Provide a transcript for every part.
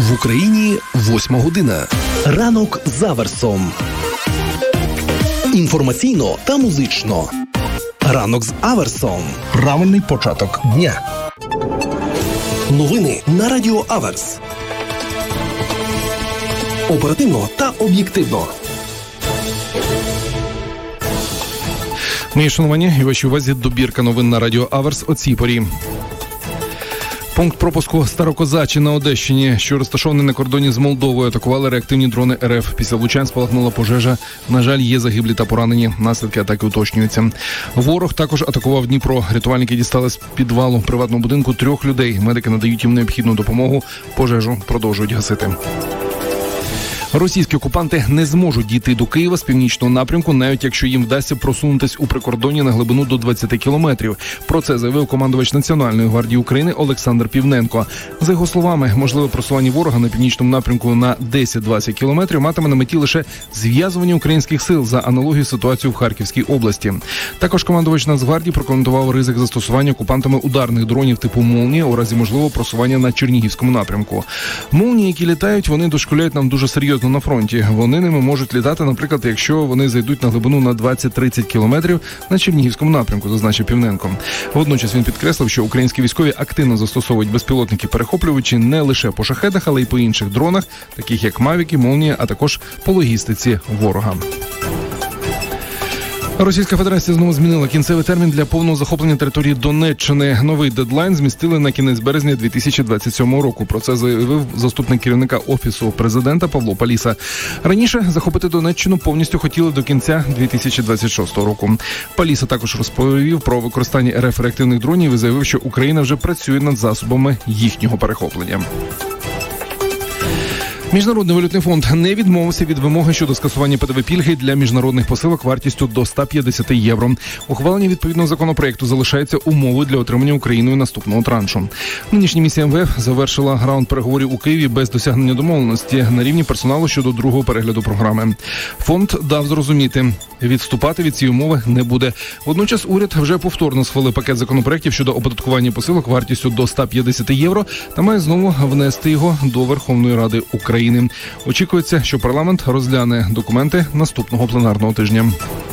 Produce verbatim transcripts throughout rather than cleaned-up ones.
В Україні восьма година. Ранок з Аверсом. Інформаційно та музично. Ранок з Аверсом. Правильний початок дня. Новини на Радіо Аверс. Оперативно та об'єктивно. Мої шановані і вашій увазі добірка новин на Радіо Аверс о цій порі. Пункт пропуску Старокозачі на Одещині, що розташований на кордоні з Молдовою, атакували реактивні дрони РФ. Після влучань спалахнула пожежа. На жаль, є загиблі та поранені. Наслідки атаки уточнюються. Ворог також атакував Дніпро. Рятувальники дістали з підвалу приватного будинку трьох людей. Медики надають їм необхідну допомогу. Пожежу продовжують гасити. Російські окупанти не зможуть дійти до Києва з північного напрямку, навіть якщо їм вдасться просунутись у прикордонні на глибину до двадцять кілометрів. Про це заявив командувач Національної гвардії України Олександр Півненко. За його словами, можливе просування ворога на північному напрямку на десять-двадцять кілометрів матиме на меті лише зв'язування українських сил за аналогію ситуації в Харківській області. Також командувач Нацгвардії прокоментував ризик застосування окупантами ударних дронів типу «Молнія» у разі можливого просування на Чернігівському напрямку. «Молнії», які літають, вони дошкуляють нам дуже серйозно на фронті. Вони ними можуть літати, наприклад, якщо вони зайдуть на глибину на двадцять-тридцять кілометрів на Чернігівському напрямку, зазначив Півненко. Водночас він підкреслив, що українські військові активно застосовують безпілотники-перехоплювачі не лише по шахедах, але й по інших дронах, таких як «Мавіки», «Молнія», а також по логістиці ворога. Російська Федерація знову змінила кінцевий термін для повного захоплення території Донеччини. Новий дедлайн змістили на кінець березня дві тисячі двадцять сьомого року. Про це заявив заступник керівника Офісу президента Павло Паліса. Раніше захопити Донеччину повністю хотіли до кінця дві тисячі двадцять шостого року. Паліса також розповів про використання РФ реактивних дронів і заявив, що Україна вже працює над засобами їхнього перехоплення. Міжнародний валютний фонд не відмовився від вимоги щодо скасування ПДВ-пільги для міжнародних посилок вартістю до сто п'ятдесят євро. Ухвалення відповідного законопроекту залишається умовою для отримання Україною наступного траншу. Нинішня місія ем ве еф завершила раунд переговорів у Києві без досягнення домовленості на рівні персоналу щодо другого перегляду програми. Фонд дав зрозуміти, відступати від цієї умови не буде. Водночас уряд вже повторно схвалив пакет законопроектів щодо оподаткування посилок вартістю до сто п'ятдесят євро та має знову внести його до Верховної Ради України. Очікується, що парламент розгляне документи наступного пленарного тижня.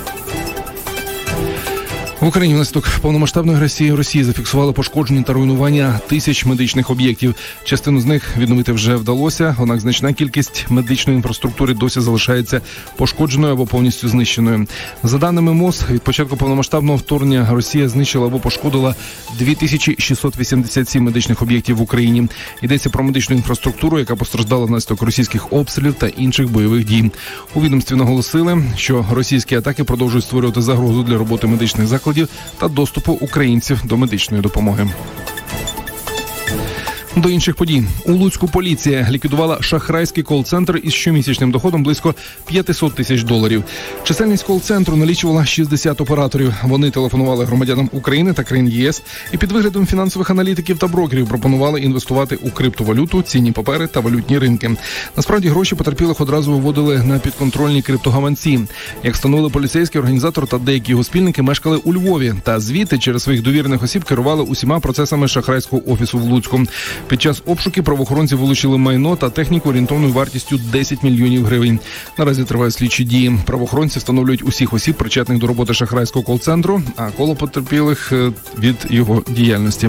В Україні внаслідок повномасштабної агресії Росії зафіксували пошкодження та руйнування тисяч медичних об'єктів. Частину з них відновити вже вдалося, однак значна кількість медичної інфраструктури досі залишається пошкодженою або повністю знищеною. За даними МОЗ, від початку повномасштабного вторгнення Росія знищила або пошкодила дві тисячі шістсот вісімдесят сім медичних об'єктів в Україні. Йдеться про медичну інфраструктуру, яка постраждала внаслідок російських обстрілів та інших бойових дій. У відомстві наголосили, що російські атаки продовжують створювати загрозу для роботи медичних закладів та доступу українців до медичної допомоги. До інших подій. У Луцьку поліція ліквідувала шахрайський кол-центр із щомісячним доходом близько п'ятсот тисяч доларів. Чисельність кол-центру налічувала шістдесят операторів. Вони телефонували громадянам України та країн ЄС і під виглядом фінансових аналітиків та брокерів пропонували інвестувати у криптовалюту, цінні папери та валютні ринки. Насправді гроші потерпілих одразу виводили на підконтрольні криптогаманці. Як встановили поліцейські, організатор та деякі його спільники мешкали у Львові та звідти через своїх довірених осіб керували усіма процесами шахрайського офісу в Луцьку. Під час обшуків правоохоронці вилучили майно та техніку орієнтовною вартістю десять мільйонів гривень. Наразі тривають слідчі дії. Правоохоронці встановлюють усіх осіб, причетних до роботи шахрайського кол-центру, а коло потерпілих від його діяльності.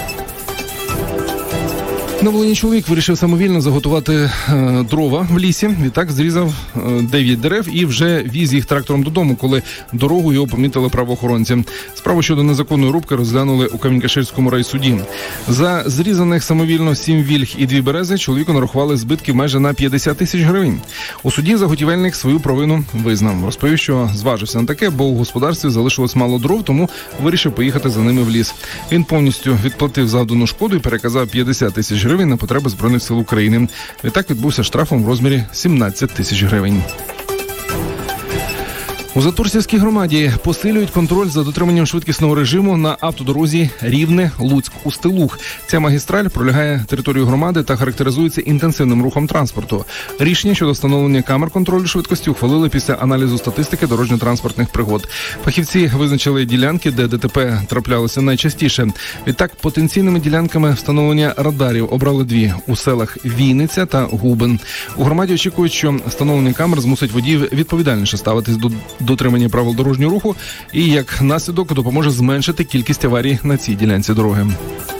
На Волині чоловік вирішив самовільно заготувати е, дрова в лісі. Відтак зрізав е, дев'ять дерев і вже віз їх трактором додому, коли дорогу його помітили правоохоронці. Справу щодо незаконної рубки розглянули у Камінь-Каширському райсуді. За зрізаних самовільно сім вільг і дві берези чоловіку нарахували збитків майже на п'ятдесят тисяч гривень. У суді заготівельник свою провину визнав. Розповів, що зважився на таке, бо у господарстві залишилось мало дров, тому вирішив поїхати за ними в ліс. Він повністю відплатив завдану шкоду і переказав п'ятдесят тисяч гривень на потреби Збройних сил України. Відтак відбувся штрафом в розмірі сімнадцять тисяч гривень. У Затурцівській громаді посилюють контроль за дотриманням швидкісного режиму на автодорозі Рівне-Луцьк-Устилух. Ця магістраль пролягає територію громади та характеризується інтенсивним рухом транспорту. Рішення щодо встановлення камер контролю швидкості ухвалили після аналізу статистики дорожньо-транспортних пригод. Фахівці визначили ділянки, де ДТП траплялося найчастіше. Відтак, потенційними ділянками встановлення радарів обрали дві – у селах Війниця та Губин. У громаді очікують, що встановлення камер змусить водіїв відповідальніше ставитись до дотримання правил дорожнього руху і, як наслідок, допоможе зменшити кількість аварій на цій ділянці дороги.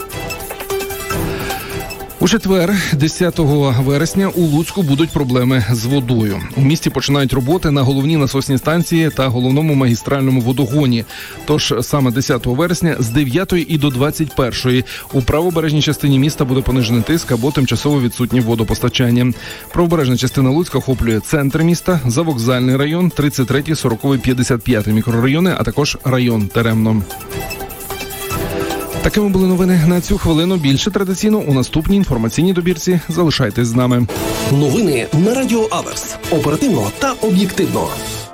У четвер, десятого вересня, у Луцьку будуть проблеми з водою. У місті починають роботи на головній насосній станції та головному магістральному водогоні. Тож саме десятого вересня з дев'ятої і до двадцять першої у правобережній частині міста буде понижений тиск або тимчасово відсутнє водопостачання. Правобережна частина Луцька охоплює центр міста, Завокзальний район, тридцять третій, сороковий, п'ятдесят п'ятий мікрорайони, а також район Теремно. Такими були новини на цю хвилину. Більше традиційно у наступній інформаційній добірці. Залишайтесь з нами. Новини на Радіо Аверс. Оперативно та об'єктивно.